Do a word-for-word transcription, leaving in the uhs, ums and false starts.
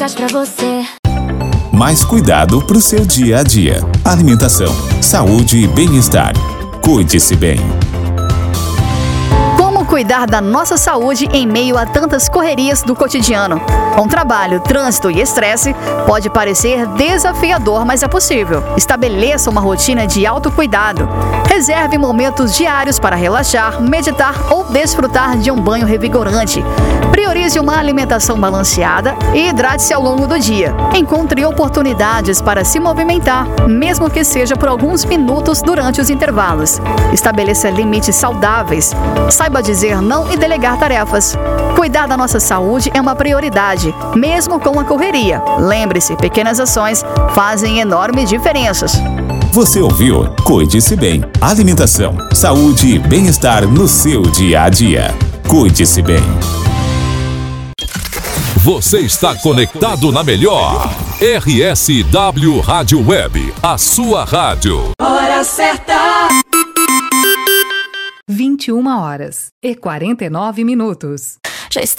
Pra você. Mais cuidado pro seu dia a dia. Alimentação, saúde e bem-estar. Cuide-se bem. Como cuidar da nossa saúde em meio a tantas correrias do cotidiano? Com trabalho, trânsito e estresse, pode parecer desafiador, mas é possível. Estabeleça uma rotina de autocuidado. Reserve momentos diários para relaxar, meditar ou desfrutar de um banho revigorante. Priorize uma alimentação balanceada e hidrate-se ao longo do dia. Encontre oportunidades para se movimentar, mesmo que seja por alguns minutos durante os intervalos. Estabeleça limites saudáveis. Saiba dizer não e delegar tarefas. Cuidar da nossa saúde é uma prioridade, mesmo com a correria. Lembre-se, pequenas ações fazem enormes diferenças. Você ouviu? Cuide-se bem. Alimentação, saúde e bem-estar no seu dia a dia. Cuide-se bem. Você está conectado na melhor. R S W Rádio Web, a sua rádio. Hora certa. vinte e uma horas e quarenta e nove minutos. Já está